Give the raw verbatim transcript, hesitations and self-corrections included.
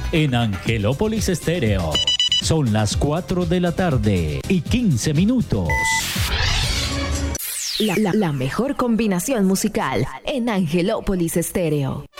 en Angelópolis Estéreo. Son las cuatro de la tarde y quince minutos. La, la, la mejor combinación musical en Angelópolis Estéreo.